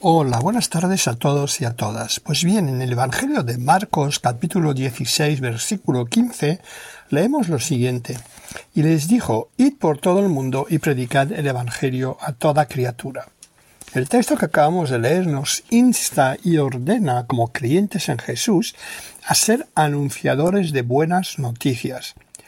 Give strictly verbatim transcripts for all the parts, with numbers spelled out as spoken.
Hola, buenas tardes a todos y a todas. Pues bien, en el Evangelio de Marcos, capítulo dieciséis, versículo quince, leemos lo siguiente. Y les dijo, id por todo el mundo y predicad el Evangelio a toda criatura. El texto que acabamos de leer nos insta y ordena, como creyentes en Jesús, a ser anunciadores de buenas noticias.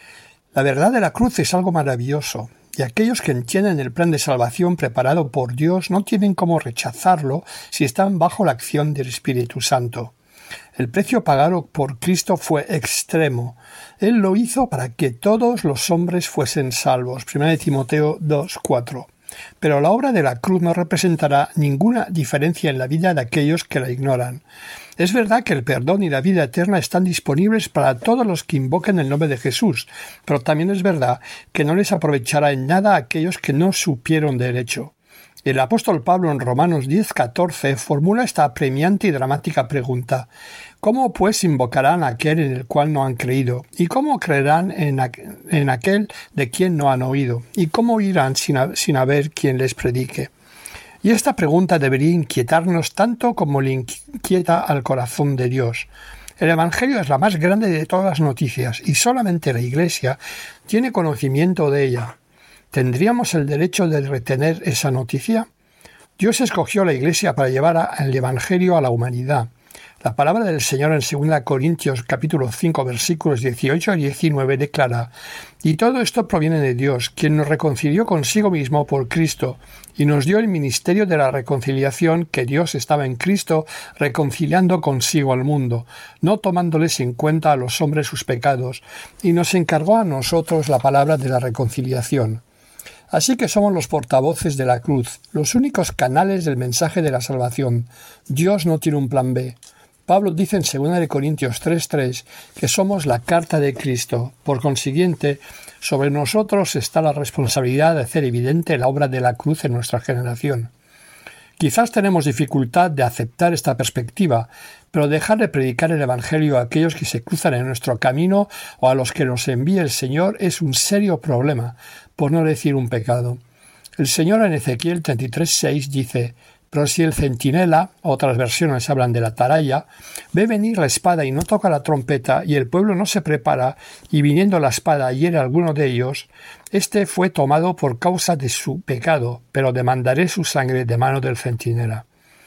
La verdad de la cruz es algo maravilloso. Y aquellos que entienden el plan de salvación preparado por Dios no tienen cómo rechazarlo si están bajo la acción del Espíritu Santo. El precio pagado por Cristo fue extremo. Él lo hizo para que todos los hombres fuesen salvos. Primera de Timoteo dos, cuatro. Pero la obra de la cruz no representará ninguna diferencia en la vida de aquellos que la ignoran. Es verdad que el perdón y la vida eterna están disponibles para todos los que invoquen el nombre de Jesús, pero también es verdad que no les aprovechará en nada a aquellos que no supieron del hecho. El apóstol Pablo en Romanos diez, catorce formula esta apremiante y dramática pregunta. ¿Cómo pues invocarán a aquel en el cual no han creído? ¿Y cómo creerán en, aqu- en aquel de quien no han oído? ¿Y cómo irán sin, a- sin haber quien les predique? Y esta pregunta debería inquietarnos tanto como le inquieta al corazón de Dios. El Evangelio es la más grande de todas las noticias y solamente la Iglesia tiene conocimiento de ella. ¿Tendríamos el derecho de retener esa noticia? Dios escogió la Iglesia para llevar el Evangelio a la humanidad. La palabra del Señor en segunda Corintios capítulo cinco versículos dieciocho a diecinueve declara: Y todo esto proviene de Dios, quien nos reconcilió consigo mismo por Cristo, y nos dio el ministerio de la reconciliación, que Dios estaba en Cristo reconciliando consigo al mundo, no tomándoles en cuenta a los hombres sus pecados, y nos encargó a nosotros la palabra de la reconciliación. Así que somos los portavoces de la cruz, los únicos canales del mensaje de la salvación. Dios no tiene un plan B. Pablo dice en segunda Corintios tres, tres que somos la carta de Cristo. Por consiguiente, sobre nosotros está la responsabilidad de hacer evidente la obra de la cruz en nuestra generación. Quizás tenemos dificultad de aceptar esta perspectiva, pero dejar de predicar el Evangelio a aquellos que se cruzan en nuestro camino o a los que nos envíe el Señor es un serio problema, por no decir un pecado. El Señor en Ezequiel treinta y tres, seis dice: Pero si el centinela, otras versiones hablan de la atalaya, ve venir la espada y no toca la trompeta, y el pueblo no se prepara, y viniendo la espada hiere a alguno de ellos, este fue tomado por causa de su pecado, pero demandaré su sangre de mano del centinela.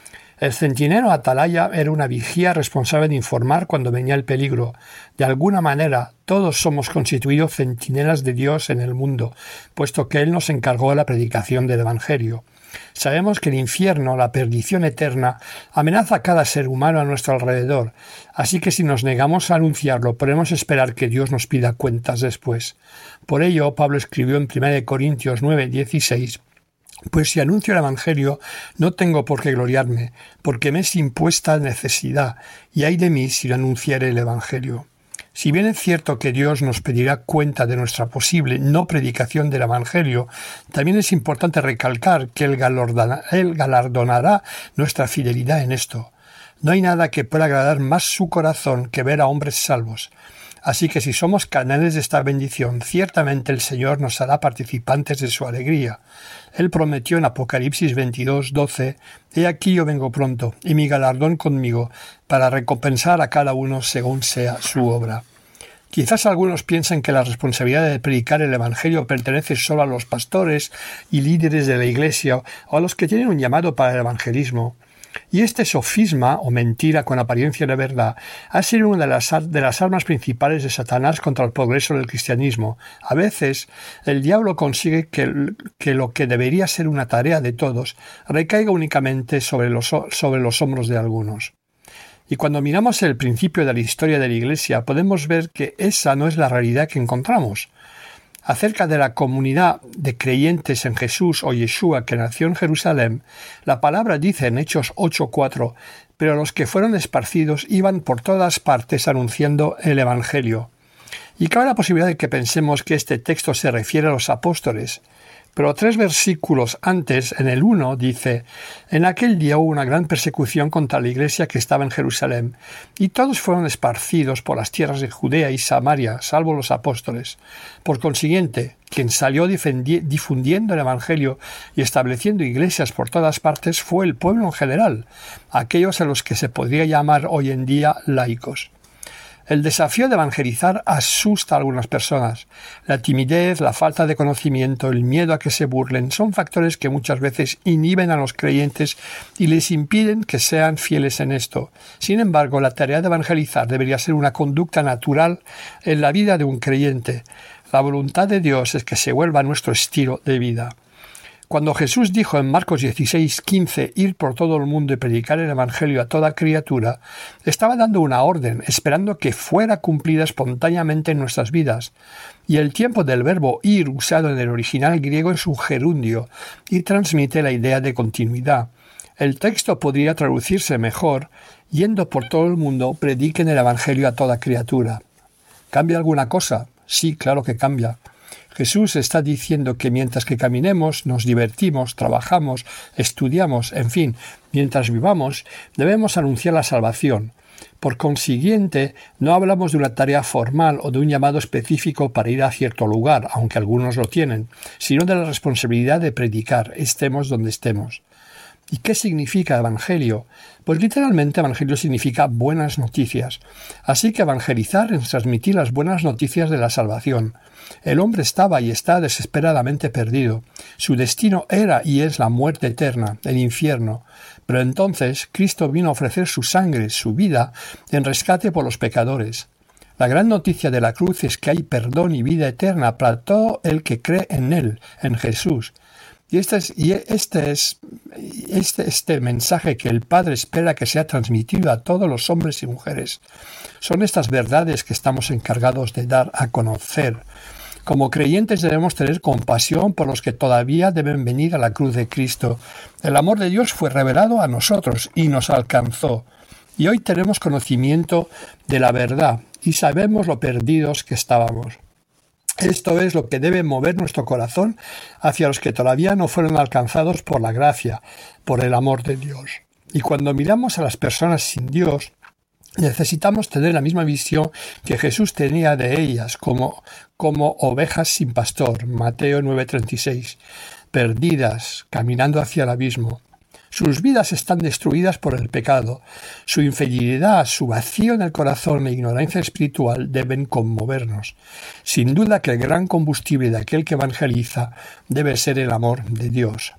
El centinela atalaya era una vigía responsable de informar cuando venía el peligro. De alguna manera, todos somos constituidos centinelas de Dios en el mundo, puesto que Él nos encargó la predicación del Evangelio. Sabemos que el infierno, la perdición eterna, amenaza a cada ser humano a nuestro alrededor, así que si nos negamos a anunciarlo, podemos esperar que Dios nos pida cuentas después. Por ello, Pablo escribió en primera Corintios nueve, dieciséis: Pues si anuncio el Evangelio, no tengo por qué gloriarme, porque me es impuesta necesidad, y ay de mí si no anunciare el Evangelio. Si bien es cierto que Dios nos pedirá cuenta de nuestra posible no predicación del Evangelio, también es importante recalcar que Él galardona- Él galardonará nuestra fidelidad en esto. No hay nada que pueda agradar más su corazón que ver a hombres salvos. Así que si somos canales de esta bendición, ciertamente el Señor nos hará participantes de su alegría. Él prometió en Apocalipsis veintidós, doce, He aquí yo vengo pronto, y mi galardón conmigo, para recompensar a cada uno según sea su obra. Quizás algunos piensen que la responsabilidad de predicar el Evangelio pertenece solo a los pastores y líderes de la Iglesia o a los que tienen un llamado para el evangelismo. Y este sofisma, o mentira con apariencia de verdad, ha sido una de las, de las armas principales de Satanás contra el progreso del cristianismo. A veces, el diablo consigue que, que lo que debería ser una tarea de todos recaiga únicamente sobre los, sobre los hombros de algunos. Y cuando miramos el principio de la historia de la Iglesia, podemos ver que esa no es la realidad que encontramos. Acerca de la comunidad de creyentes en Jesús o Yeshua que nació en Jerusalén, la palabra dice en Hechos ocho, cuatro, pero los que fueron esparcidos iban por todas partes anunciando el Evangelio. Y cabe la posibilidad de que pensemos que este texto se refiere a los apóstoles, Pero tres versículos antes, en el uno, dice: «En aquel día hubo una gran persecución contra la iglesia que estaba en Jerusalén, y todos fueron esparcidos por las tierras de Judea y Samaria, salvo los apóstoles. Por consiguiente, quien salió difundiendo el Evangelio y estableciendo iglesias por todas partes fue el pueblo en general, aquellos a los que se podría llamar hoy en día laicos». El desafío de evangelizar asusta a algunas personas. La timidez, la falta de conocimiento, el miedo a que se burlen son factores que muchas veces inhiben a los creyentes y les impiden que sean fieles en esto. Sin embargo, la tarea de evangelizar debería ser una conducta natural en la vida de un creyente. La voluntad de Dios es que se vuelva nuestro estilo de vida. Cuando Jesús dijo en Marcos dieciséis quince ir por todo el mundo y predicar el Evangelio a toda criatura, estaba dando una orden, esperando que fuera cumplida espontáneamente en nuestras vidas. Y el tiempo del verbo ir usado en el original griego es un gerundio y transmite la idea de continuidad. El texto podría traducirse mejor: yendo por todo el mundo, prediquen el Evangelio a toda criatura. ¿Cambia alguna cosa? Sí, claro que cambia. Jesús está diciendo que mientras que caminemos, nos divertimos, trabajamos, estudiamos, en fin, mientras vivamos, debemos anunciar la salvación. Por consiguiente, no hablamos de una tarea formal o de un llamado específico para ir a cierto lugar, aunque algunos lo tienen, sino de la responsabilidad de predicar, estemos donde estemos. ¿Y qué significa evangelio? Pues literalmente evangelio significa buenas noticias. Así que evangelizar es transmitir las buenas noticias de la salvación. El hombre estaba y está desesperadamente perdido. Su destino era y es la muerte eterna, el infierno. Pero entonces Cristo vino a ofrecer su sangre, su vida, en rescate por los pecadores. La gran noticia de la cruz es que hay perdón y vida eterna para todo el que cree en Él, en Jesús. Y este es, y este es este, este mensaje que el Padre espera que sea transmitido a todos los hombres y mujeres. Son estas verdades que estamos encargados de dar a conocer. Como creyentes debemos tener compasión por los que todavía deben venir a la cruz de Cristo. El amor de Dios fue revelado a nosotros y nos alcanzó. Y hoy tenemos conocimiento de la verdad y sabemos lo perdidos que estábamos. Esto es lo que debe mover nuestro corazón hacia los que todavía no fueron alcanzados por la gracia, por el amor de Dios. Y cuando miramos a las personas sin Dios, necesitamos tener la misma visión que Jesús tenía de ellas, como, como ovejas sin pastor, Mateo nueve treinta y seis, perdidas, caminando hacia el abismo. Sus vidas están destruidas por el pecado. Su infidelidad, su vacío en el corazón e ignorancia espiritual deben conmovernos. Sin duda que el gran combustible de aquel que evangeliza debe ser el amor de Dios.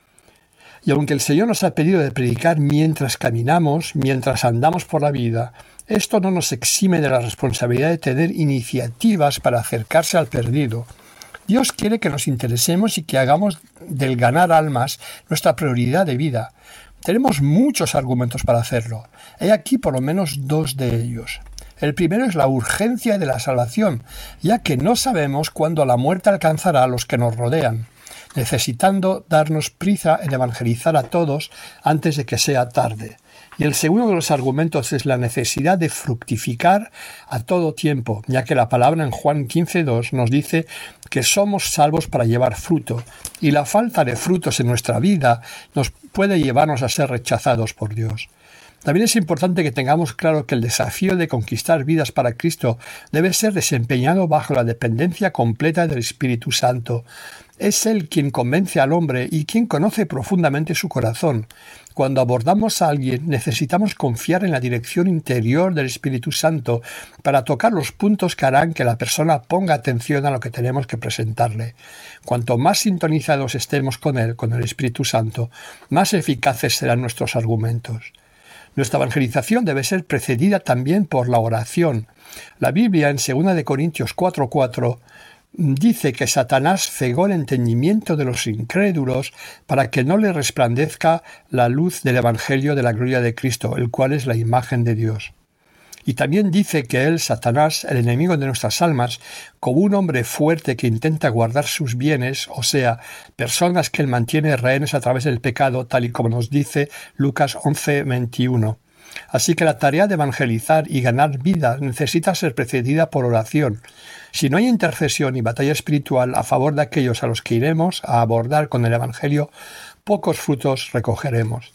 Y aunque el Señor nos ha pedido de predicar mientras caminamos, mientras andamos por la vida, esto no nos exime de la responsabilidad de tener iniciativas para acercarse al perdido. Dios quiere que nos interesemos y que hagamos del ganar almas nuestra prioridad de vida. Tenemos muchos argumentos para hacerlo. He aquí por lo menos dos de ellos. El primero es la urgencia de la salvación, ya que no sabemos cuándo la muerte alcanzará a los que nos rodean, necesitando darnos prisa en evangelizar a todos antes de que sea tarde. Y el segundo de los argumentos es la necesidad de fructificar a todo tiempo, ya que la palabra en Juan quince dos nos dice que somos salvos para llevar fruto, y la falta de frutos en nuestra vida nos puede llevarnos a ser rechazados por Dios. También es importante que tengamos claro que el desafío de conquistar vidas para Cristo debe ser desempeñado bajo la dependencia completa del Espíritu Santo. Es Él quien convence al hombre y quien conoce profundamente su corazón. Cuando abordamos a alguien, necesitamos confiar en la dirección interior del Espíritu Santo para tocar los puntos que harán que la persona ponga atención a lo que tenemos que presentarle. Cuanto más sintonizados estemos con Él, con el Espíritu Santo, más eficaces serán nuestros argumentos. Nuestra evangelización debe ser precedida también por la oración. La Biblia en segunda de Corintios cuatro cuatro dice que Satanás cegó el entendimiento de los incrédulos para que no le resplandezca la luz del Evangelio de la gloria de Cristo, el cual es la imagen de Dios. Y también dice que él, Satanás, el enemigo de nuestras almas, como un hombre fuerte que intenta guardar sus bienes, o sea, personas que él mantiene rehenes a través del pecado, tal y como nos dice Lucas once veintiuno. Así que la tarea de evangelizar y ganar vida necesita ser precedida por oración. Si no hay intercesión y batalla espiritual a favor de aquellos a los que iremos a abordar con el Evangelio, pocos frutos recogeremos.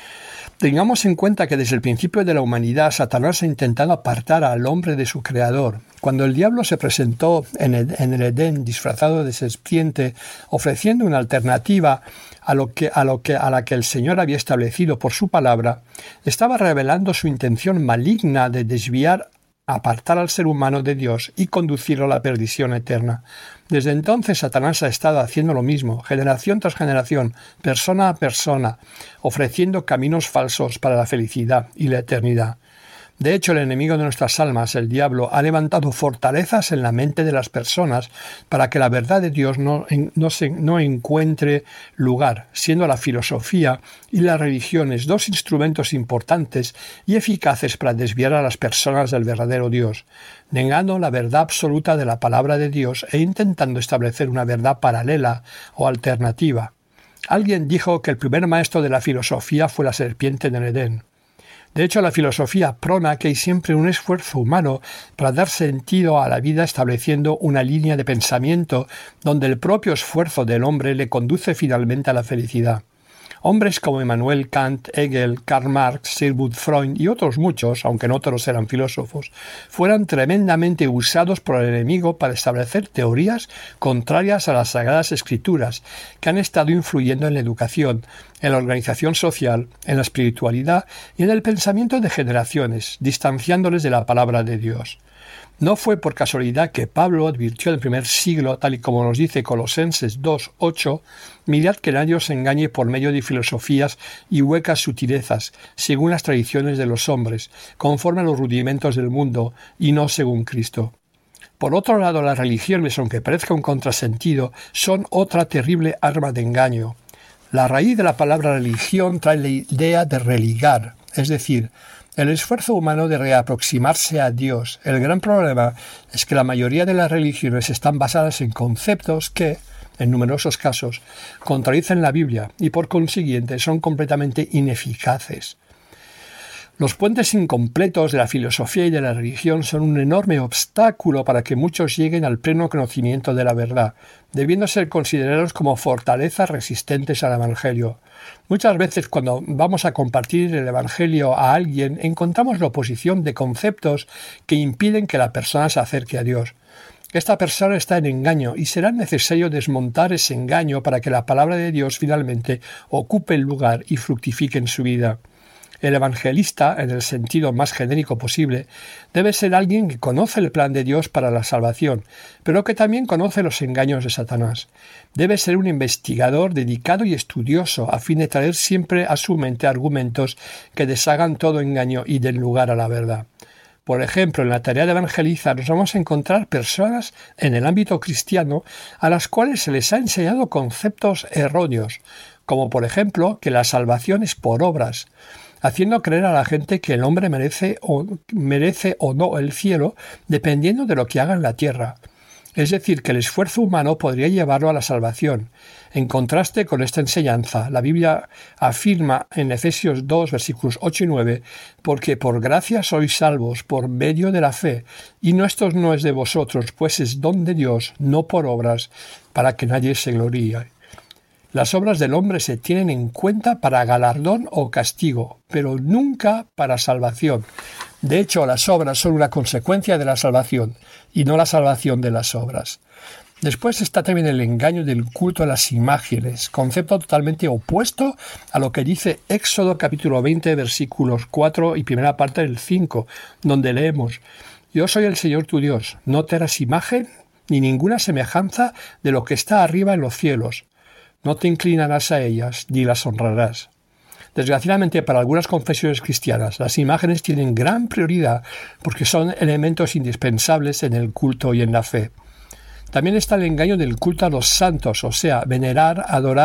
Tengamos en cuenta que desde el principio de la humanidad Satanás ha intentado apartar al hombre de su creador. Cuando el diablo se presentó en el, en el Edén disfrazado de serpiente, ofreciendo una alternativa a, lo que, a, lo que, a la que el Señor había establecido por su palabra, estaba revelando su intención maligna de desviar, apartar al ser humano de Dios y conducirlo a la perdición eterna. Desde entonces Satanás ha estado haciendo lo mismo, generación tras generación, persona a persona, ofreciendo caminos falsos para la felicidad y la eternidad. De hecho, el enemigo de nuestras almas, el diablo, ha levantado fortalezas en la mente de las personas para que la verdad de Dios no, no, se, no encuentre lugar, siendo la filosofía y las religiones dos instrumentos importantes y eficaces para desviar a las personas del verdadero Dios, negando la verdad absoluta de la palabra de Dios e intentando establecer una verdad paralela o alternativa. Alguien dijo que el primer maestro de la filosofía fue la serpiente en el Edén. De hecho, la filosofía prona que hay siempre un esfuerzo humano para dar sentido a la vida estableciendo una línea de pensamiento donde el propio esfuerzo del hombre le conduce finalmente a la felicidad. Hombres como Immanuel Kant, Hegel, Karl Marx, Sigmund Freud y otros muchos, aunque no todos eran filósofos, fueron tremendamente usados por el enemigo para establecer teorías contrarias a las Sagradas Escrituras, que han estado influyendo en la educación, en la organización social, en la espiritualidad y en el pensamiento de generaciones, distanciándoles de la palabra de Dios. No fue por casualidad que Pablo advirtió en el primer siglo, tal y como nos dice Colosenses dos ocho, mirad que nadie os engañe por medio de filosofías y huecas sutilezas, según las tradiciones de los hombres, conforme a los rudimentos del mundo, y no según Cristo. Por otro lado, las religiones, aunque parezca un contrasentido, son otra terrible arma de engaño. La raíz de la palabra religión trae la idea de religar, es decir, el esfuerzo humano de reaproximarse a Dios. El gran problema es que la mayoría de las religiones están basadas en conceptos que, en numerosos casos, contradicen la Biblia y por consiguiente son completamente ineficaces. Los puentes incompletos de la filosofía y de la religión son un enorme obstáculo para que muchos lleguen al pleno conocimiento de la verdad, debiendo ser considerados como fortalezas resistentes al Evangelio. Muchas veces cuando vamos a compartir el Evangelio a alguien encontramos la oposición de conceptos que impiden que la persona se acerque a Dios. Esta persona está en engaño y será necesario desmontar ese engaño para que la palabra de Dios finalmente ocupe el lugar y fructifique en su vida. El evangelista, en el sentido más genérico posible, debe ser alguien que conoce el plan de Dios para la salvación, pero que también conoce los engaños de Satanás. Debe ser un investigador dedicado y estudioso a fin de traer siempre a su mente argumentos que deshagan todo engaño y den lugar a la verdad. Por ejemplo, en la tarea de evangelizar nos vamos a encontrar personas en el ámbito cristiano a las cuales se les ha enseñado conceptos erróneos, como por ejemplo que la salvación es por obras, haciendo creer a la gente que el hombre merece o, merece o no el cielo dependiendo de lo que haga en la tierra. Es decir, que el esfuerzo humano podría llevarlo a la salvación. En contraste con esta enseñanza, la Biblia afirma en Efesios dos, versículos ocho y nueve, porque por gracia sois salvos por medio de la fe, y no esto no es de vosotros, pues es don de Dios, no por obras, para que nadie se gloríe. Las obras del hombre se tienen en cuenta para galardón o castigo, pero nunca para salvación. De hecho, las obras son una consecuencia de la salvación y no la salvación de las obras. Después está también el engaño del culto a las imágenes, concepto totalmente opuesto a lo que dice Éxodo capítulo veinte, versículos cuatro y primera parte del cinco, donde leemos: Yo soy el Señor tu Dios, no te harás imagen ni ninguna semejanza de lo que está arriba en los cielos. No te inclinarás a ellas, ni las honrarás. Desgraciadamente, para algunas confesiones cristianas, las imágenes tienen gran prioridad porque son elementos indispensables en el culto y en la fe. También está el engaño del culto a los santos, o sea, venerar, adorar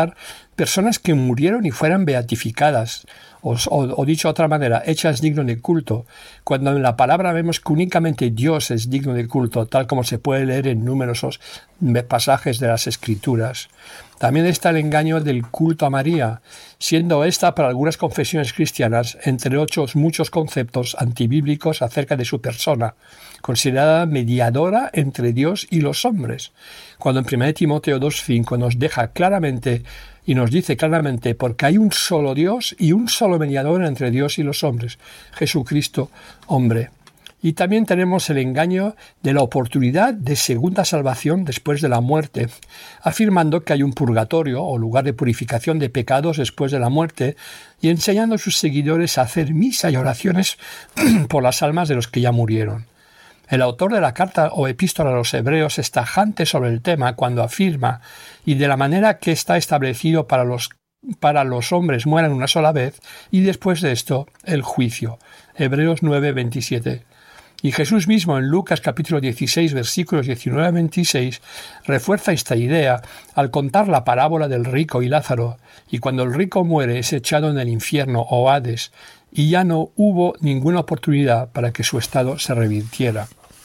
personas que murieron y fueran beatificadas, o, o, o dicho de otra manera, hechas digno de culto, cuando en la palabra vemos que únicamente Dios es digno de culto, tal como se puede leer en numerosos pasajes de las Escrituras. También está el engaño del culto a María, siendo esta para algunas confesiones cristianas, entre otros muchos conceptos antibíblicos acerca de su persona, considerada mediadora entre Dios y los hombres, cuando en primera Timoteo dos cinco nos deja claramente y nos dice claramente, porque hay un solo Dios y un solo mediador entre Dios y los hombres, Jesucristo, hombre. Y también tenemos el engaño de la oportunidad de segunda salvación después de la muerte, afirmando que hay un purgatorio o lugar de purificación de pecados después de la muerte y enseñando a sus seguidores a hacer misa y oraciones por las almas de los que ya murieron. El autor de la carta o epístola a los hebreos es tajante sobre el tema cuando afirma, y de la manera que está establecido para los, para los hombres mueran una sola vez, y después de esto el juicio. Hebreos nueve veintisiete. Y Jesús mismo en Lucas capítulo dieciséis versículos diecinueve a veintiséis refuerza esta idea al contar la parábola del rico y Lázaro, y cuando el rico muere es echado en el infierno o Hades, y ya no hubo ninguna oportunidad para que su estado se revirtiera.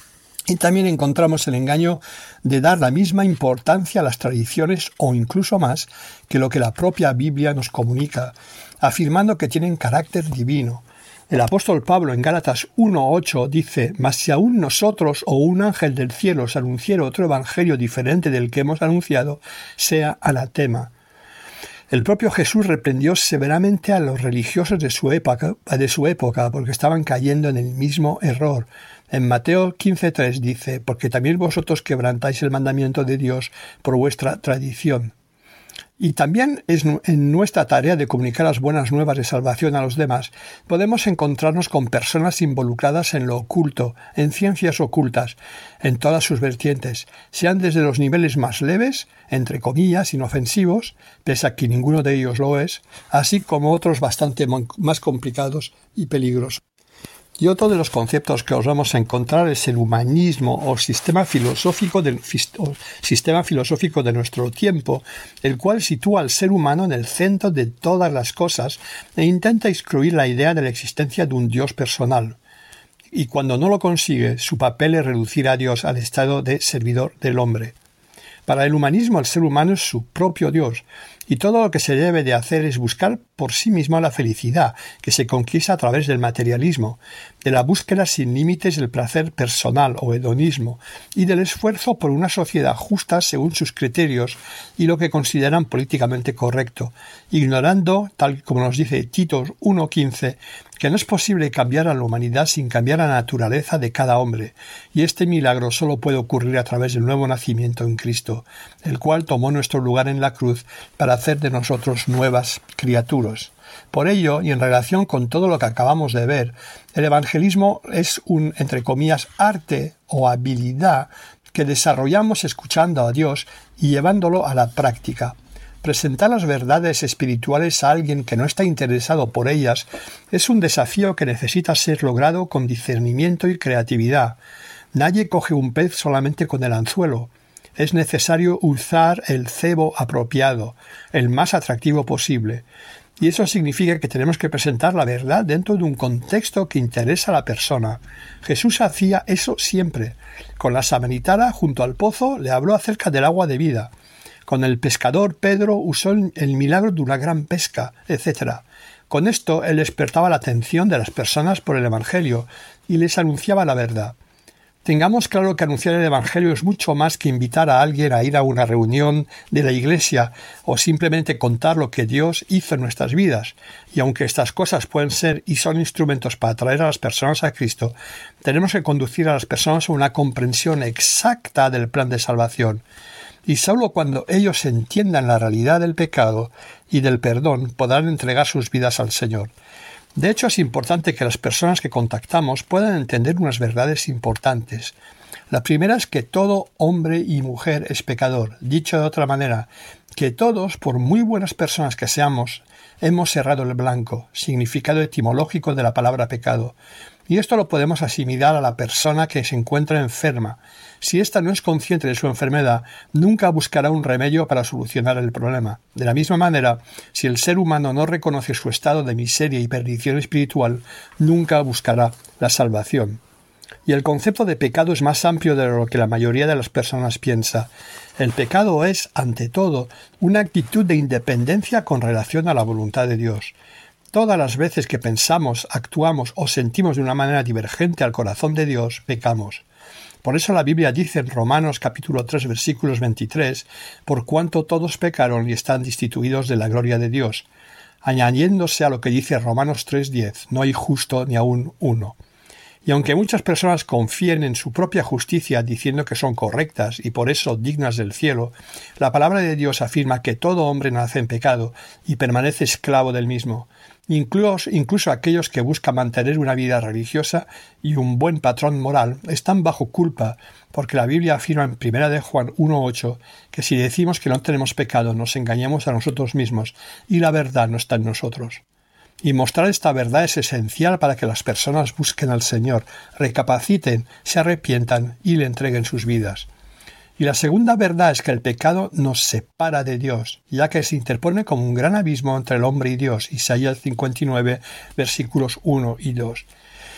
Y también encontramos el engaño de dar la misma importancia a las tradiciones o incluso más que lo que la propia Biblia nos comunica, afirmando que tienen carácter divino. El apóstol Pablo en Gálatas uno ocho dice: «Mas si aún nosotros o un ángel del cielo os anunciara otro evangelio diferente del que hemos anunciado, sea anatema». El propio Jesús reprendió severamente a los religiosos de su época, de su época porque estaban cayendo en el mismo error. En Mateo quince tres dice: «Porque también vosotros quebrantáis el mandamiento de Dios por vuestra tradición». Y también es en nuestra tarea de comunicar las buenas nuevas de salvación a los demás, podemos encontrarnos con personas involucradas en lo oculto, en ciencias ocultas, en todas sus vertientes, sean desde los niveles más leves, entre comillas, inofensivos, pese a que ninguno de ellos lo es, así como otros bastante más complicados y peligrosos. Y otro de los conceptos que os vamos a encontrar es el humanismo o sistema filosófico de, o sistema filosófico de nuestro tiempo, el cual sitúa al ser humano en el centro de todas las cosas e intenta excluir la idea de la existencia de un Dios personal. Y cuando no lo consigue, su papel es reducir a Dios al estado de servidor del hombre. Para el humanismo, el ser humano es su propio Dios, y todo lo que se debe de hacer es buscar por sí mismo la felicidad, que se conquista a través del materialismo, de la búsqueda sin límites del placer personal o hedonismo, y del esfuerzo por una sociedad justa según sus criterios y lo que consideran políticamente correcto, ignorando, tal como nos dice Tito uno quince, que no es posible cambiar a la humanidad sin cambiar la naturaleza de cada hombre, y este milagro solo puede ocurrir a través del nuevo nacimiento en Cristo, el cual tomó nuestro lugar en la cruz para hacer de nosotros nuevas criaturas. Por ello, y en relación con todo lo que acabamos de ver, el evangelismo es un, entre comillas, arte o habilidad que desarrollamos escuchando a Dios y llevándolo a la práctica. Presentar las verdades espirituales a alguien que no está interesado por ellas es un desafío que necesita ser logrado con discernimiento y creatividad. Nadie coge un pez solamente con el anzuelo. Es necesario usar el cebo apropiado, el más atractivo posible. Y eso significa que tenemos que presentar la verdad dentro de un contexto que interesa a la persona. Jesús hacía eso siempre. Con la samaritana junto al pozo le habló acerca del agua de vida. Con el pescador Pedro usó el milagro de una gran pesca, etcétera. Con esto él despertaba la atención de las personas por el Evangelio y les anunciaba la verdad. Tengamos claro que anunciar el Evangelio es mucho más que invitar a alguien a ir a una reunión de la Iglesia o simplemente contar lo que Dios hizo en nuestras vidas. Y aunque estas cosas pueden ser y son instrumentos para atraer a las personas a Cristo, tenemos que conducir a las personas a una comprensión exacta del plan de salvación. Y sólo cuando ellos entiendan la realidad del pecado y del perdón podrán entregar sus vidas al Señor. De hecho, es importante que las personas que contactamos puedan entender unas verdades importantes. La primera es que todo hombre y mujer es pecador. Dicho de otra manera, que todos, por muy buenas personas que seamos, hemos errado el blanco, significado etimológico de la palabra pecado. Y esto lo podemos asimilar a la persona que se encuentra enferma. Si ésta no es consciente de su enfermedad, nunca buscará un remedio para solucionar el problema. De la misma manera, si el ser humano no reconoce su estado de miseria y perdición espiritual, nunca buscará la salvación. Y el concepto de pecado es más amplio de lo que la mayoría de las personas piensa. El pecado es, ante todo, una actitud de independencia con relación a la voluntad de Dios. Todas las veces que pensamos, actuamos o sentimos de una manera divergente al corazón de Dios, pecamos. Por eso la Biblia dice en Romanos capítulo tres versículos veintitrés, por cuanto todos pecaron y están destituidos de la gloria de Dios, añadiéndose a lo que dice Romanos tres diez, no hay justo ni aun uno. Y aunque muchas personas confíen en su propia justicia diciendo que son correctas y por eso dignas del cielo, la palabra de Dios afirma que todo hombre nace en pecado y permanece esclavo del mismo. Incluso, incluso aquellos que buscan mantener una vida religiosa y un buen patrón moral están bajo culpa, porque la Biblia afirma en primera de Juan uno ocho que si decimos que no tenemos pecado nos engañamos a nosotros mismos y la verdad no está en nosotros. Y mostrar esta verdad es esencial para que las personas busquen al Señor, recapaciten, se arrepientan y le entreguen sus vidas. Y la segunda verdad es que el pecado nos separa de Dios, ya que se interpone como un gran abismo entre el hombre y Dios, Isaías cincuenta y nueve, versículos uno y dos.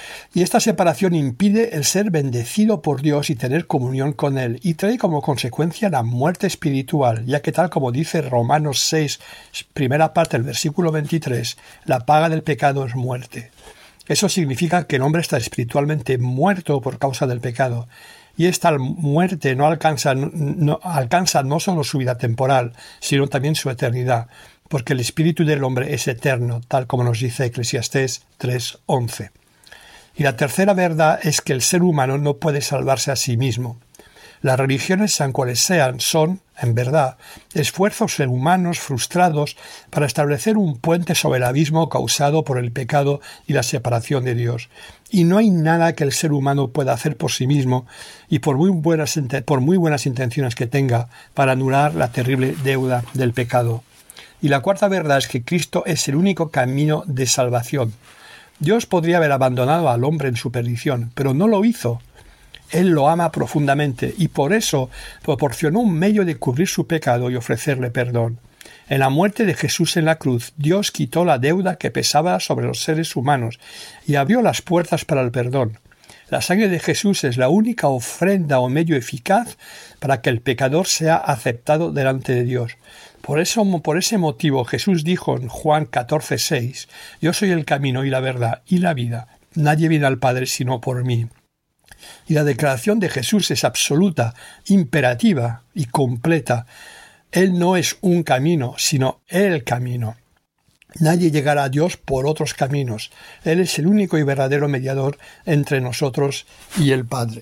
Y esta separación impide el ser bendecido por Dios y tener comunión con Él, y trae como consecuencia la muerte espiritual, ya que tal como dice Romanos seis, primera parte del versículo veintitrés, la paga del pecado es muerte. Eso significa que el hombre está espiritualmente muerto por causa del pecado, y esta muerte no alcanza, no alcanza no solo su vida temporal, sino también su eternidad, porque el espíritu del hombre es eterno, tal como nos dice Eclesiastés tres once. Y la tercera verdad es que el ser humano no puede salvarse a sí mismo. Las religiones, sean cuales sean, son, en verdad, esfuerzos humanos frustrados para establecer un puente sobre el abismo causado por el pecado y la separación de Dios. Y no hay nada que el ser humano pueda hacer por sí mismo y por muy buenas, por muy buenas intenciones que tenga para anular la terrible deuda del pecado. Y la cuarta verdad es que Cristo es el único camino de salvación. Dios podría haber abandonado al hombre en su perdición, pero no lo hizo. Él lo ama profundamente y por eso proporcionó un medio de cubrir su pecado y ofrecerle perdón. En la muerte de Jesús en la cruz, Dios quitó la deuda que pesaba sobre los seres humanos y abrió las puertas para el perdón. La sangre de Jesús es la única ofrenda o medio eficaz para que el pecador sea aceptado delante de Dios. Por eso, por ese motivo, Jesús dijo en Juan catorce seis, «Yo soy el camino y la verdad y la vida. Nadie viene al Padre sino por mí». Y la declaración de Jesús es absoluta, imperativa y completa. Él no es un camino, sino el camino. Nadie llegará a Dios por otros caminos. Él es el único y verdadero mediador entre nosotros y el Padre.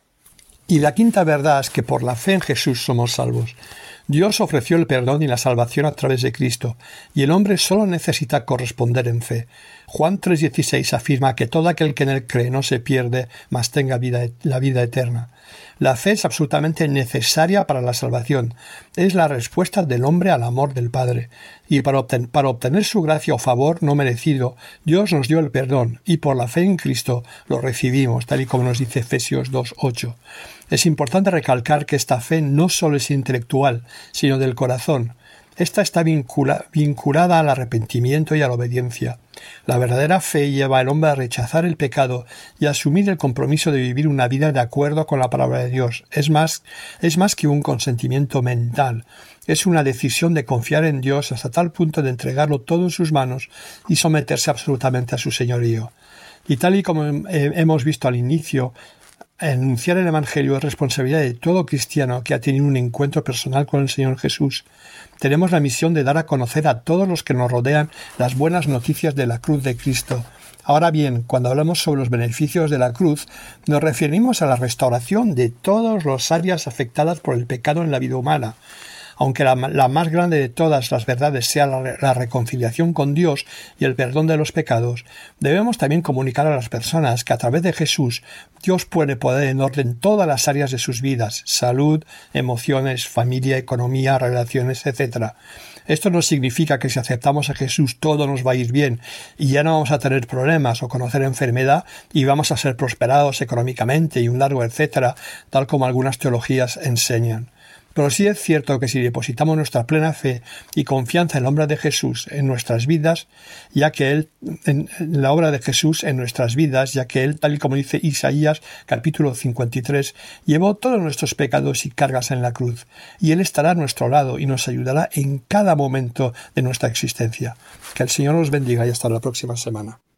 Y la quinta verdad es que por la fe en Jesús somos salvos. Dios ofreció el perdón y la salvación a través de Cristo, y el hombre solo necesita corresponder en fe. Juan tres dieciséis afirma que todo aquel que en él cree no se pierde, mas tenga vida, la vida eterna. La fe es absolutamente necesaria para la salvación. Es la respuesta del hombre al amor del Padre. Y para, obten- para obtener su gracia o favor no merecido, Dios nos dio el perdón, y por la fe en Cristo lo recibimos, tal y como nos dice Efesios dos ocho. Es importante recalcar que esta fe no solo es intelectual, sino del corazón. Esta está vincula, vinculada al arrepentimiento y a la obediencia. La verdadera fe lleva al hombre a rechazar el pecado y a asumir el compromiso de vivir una vida de acuerdo con la palabra de Dios. Es más, es más que un consentimiento mental. Es una decisión de confiar en Dios hasta tal punto de entregarlo todo en sus manos y someterse absolutamente a su señorío. Y tal y como hemos visto al inicio, anunciar el Evangelio es responsabilidad de todo cristiano que ha tenido un encuentro personal con el Señor Jesús. Tenemos la misión de dar a conocer a todos los que nos rodean las buenas noticias de la cruz de Cristo. Ahora bien, cuando hablamos sobre los beneficios de la cruz, nos referimos a la restauración de todas las áreas afectadas por el pecado en la vida humana. Aunque la, la más grande de todas las verdades sea la, la reconciliación con Dios y el perdón de los pecados, debemos también comunicar a las personas que a través de Jesús Dios puede poner en orden todas las áreas de sus vidas, salud, emociones, familia, economía, relaciones, etcétera. Esto no significa que si aceptamos a Jesús todo nos va a ir bien y ya no vamos a tener problemas o conocer enfermedad y vamos a ser prosperados económicamente y un largo etcétera, tal como algunas teologías enseñan. Pero sí es cierto que si depositamos nuestra plena fe y confianza en la obra de Jesús en nuestras vidas, ya que Él, en la obra de Jesús en nuestras vidas, ya que Él, tal y como dice Isaías, capítulo cincuenta y tres, llevó todos nuestros pecados y cargas en la cruz, y Él estará a nuestro lado y nos ayudará en cada momento de nuestra existencia. Que el Señor nos bendiga y hasta la próxima semana.